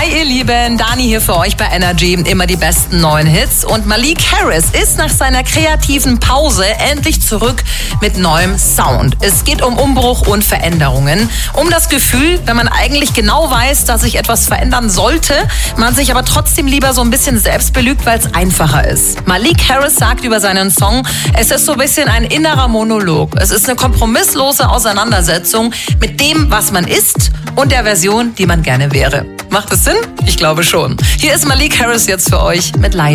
Hi ihr Lieben, Dani hier für euch bei Energy, immer die besten neuen Hits. Und Malik Harris ist nach seiner kreativen Pause endlich zurück mit neuem Sound. Es geht um Umbruch und Veränderungen, um das Gefühl, wenn man eigentlich genau weiß, dass sich etwas verändern sollte, man sich aber trotzdem lieber so ein bisschen selbst belügt, weil es einfacher ist. Malik Harris sagt über seinen Song, es ist so ein bisschen ein innerer Monolog. Es ist eine kompromisslose Auseinandersetzung mit dem, was man ist und der Version, die man gerne wäre. Macht es Sinn? Ich glaube schon. Hier ist Malik Harris jetzt für euch mit Leid.